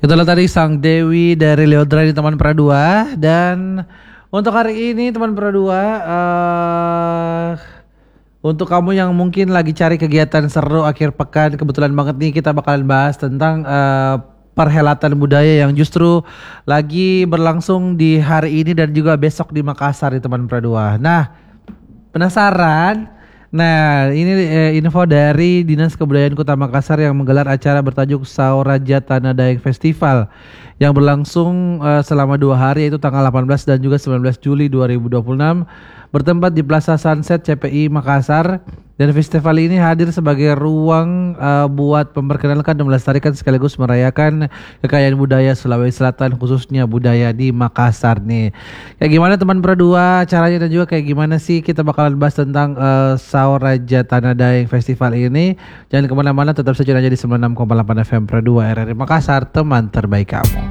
Itulah tadi Sang Dewi dari Leodra di teman Pradua. Dan untuk hari ini teman Pradua, untuk kamu yang mungkin lagi cari kegiatan seru akhir pekan, kebetulan banget nih kita bakalan bahas tentang perhelatan budaya yang justru lagi berlangsung di hari ini dan juga besok di Makassar di teman Pradua. Nah, penasaran? Nah, ini info dari Dinas Kebudayaan Kota Makassar yang menggelar acara bertajuk Saoraja Tanah Daeng Festival yang berlangsung selama 2 hari, yaitu tanggal 18 dan juga 19 Juli 2026 bertempat di Plaza Sunset CPI Makassar. Dan festival ini hadir sebagai ruang buat memperkenalkan dan melestarikan sekaligus merayakan kekayaan budaya Sulawesi Selatan, khususnya budaya di Makassar nih. Kayak gimana teman Pradua caranya dan juga kayak gimana sih, kita bakalan bahas tentang Saoraja Tanah Daeng Festival ini. Jangan kemana-mana, tetap saja aja di 96,8 FM Pradua RRI Makassar, teman terbaik kamu.